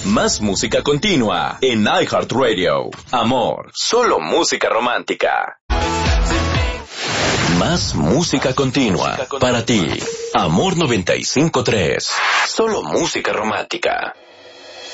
Más música continua en iHeartRadio. Amor, solo música romántica. Más música continua para ti. Amor 95.3. Solo música romántica.